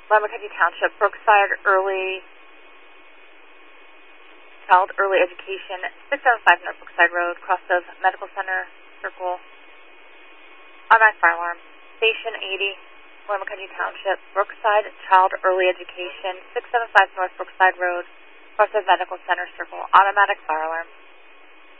Lima Country Township, Brookside Child Early Education, 675 North Brookside Road, cross of Medical Center Circle. Automatic fire alarm. Station 80, Lima Country Township, Brookside Child Early Education, 675 North Brookside Road, cross of Medical Center Circle. Automatic fire alarm.